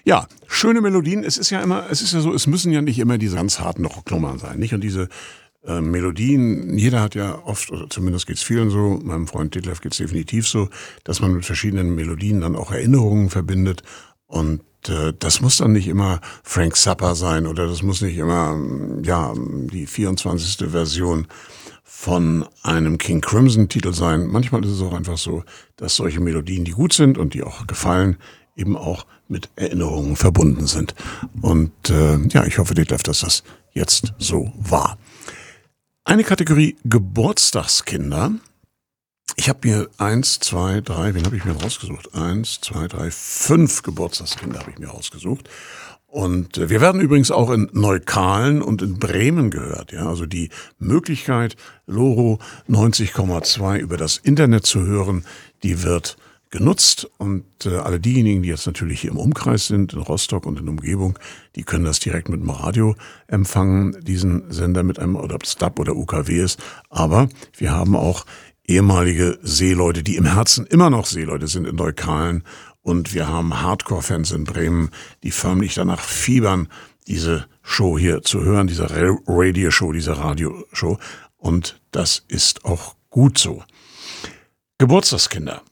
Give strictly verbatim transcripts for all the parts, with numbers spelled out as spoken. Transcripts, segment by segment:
Ja, schöne Melodien. Es ist ja immer, es ist ja so, es müssen ja nicht immer diese ganz harten Rocknummern sein, nicht? Und diese äh, Melodien, jeder hat ja oft, oder zumindest geht's vielen so, meinem Freund Detlef geht's definitiv so, dass man mit verschiedenen Melodien dann auch Erinnerungen verbindet. Und äh, das muss dann nicht immer Frank Zappa sein oder das muss nicht immer, ja, die vierundzwanzigste Version von einem King Crimson Titel sein. Manchmal ist es auch einfach so, dass solche Melodien, die gut sind und die auch gefallen, eben auch mit Erinnerungen verbunden sind. Und äh, ja, ich hoffe, Detlef, dass das jetzt so war. Eine Kategorie Geburtstagskinder. Ich habe mir eins, zwei, drei, wen habe ich mir rausgesucht? Eins, zwei, drei, fünf Geburtstagskinder habe ich mir rausgesucht. Und äh, wir werden übrigens auch in Neukalen und in Bremen gehört. Ja, also die Möglichkeit, Loro neunzig Komma zwei über das Internet zu hören, die wird genutzt. Und äh, alle diejenigen, die jetzt natürlich hier im Umkreis sind, in Rostock und in Umgebung, die können das direkt mit dem Radio empfangen, diesen Sender mit einem, oder ob es D A B oder U K W ist. Aber wir haben auch ehemalige Seeleute, die im Herzen immer noch Seeleute sind in Neukalen. Und wir haben Hardcore-Fans in Bremen, die förmlich danach fiebern, diese Show hier zu hören, diese Radio-Show, diese Radioshow. Und das ist auch gut so. Geburtstagskinder.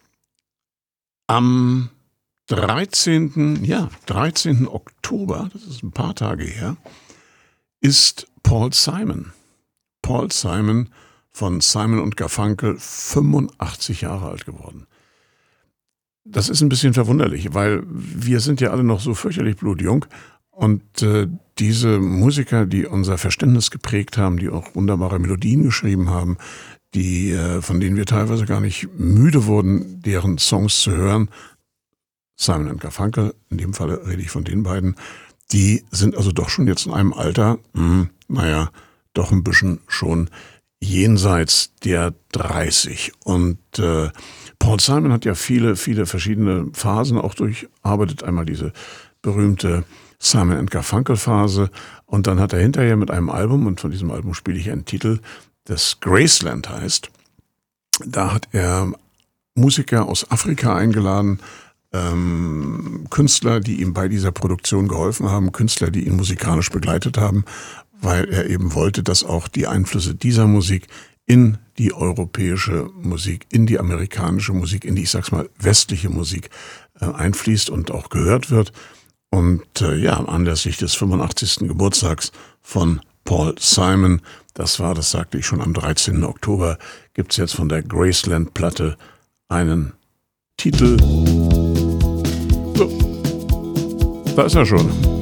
Am dreizehnten Ja, dreizehnten Oktober, das ist ein paar Tage her, ist Paul Simon. Paul Simon von Simon und Garfunkel fünfundachtzig Jahre alt geworden. Das ist ein bisschen verwunderlich, weil wir sind ja alle noch so fürchterlich blutjung und äh, diese Musiker, die unser Verständnis geprägt haben, die auch wunderbare Melodien geschrieben haben, die äh, von denen wir teilweise gar nicht müde wurden, deren Songs zu hören, Simon und Garfunkel, in dem Falle rede ich von den beiden, die sind also doch schon jetzt in einem Alter, mh, naja, doch ein bisschen schon jenseits der dreißig. Und äh, Paul Simon hat ja viele, viele verschiedene Phasen auch durcharbeitet. Einmal diese berühmte Simon and Garfunkel Phase und dann hat er hinterher mit einem Album, und von diesem Album spiele ich einen Titel, das Graceland heißt. Da hat er Musiker aus Afrika eingeladen, ähm, Künstler, die ihm bei dieser Produktion geholfen haben, Künstler, die ihn musikalisch begleitet haben, weil er eben wollte, dass auch die Einflüsse dieser Musik in die europäische Musik, in die amerikanische Musik, in die, ich sag's mal, westliche Musik äh, einfließt und auch gehört wird. Und äh, ja, anlässlich des fünfundachtzigsten Geburtstags von Paul Simon, das war, das sagte ich schon, am dreizehnten Oktober, gibt's jetzt von der Graceland-Platte einen Titel. So, da ist er schon.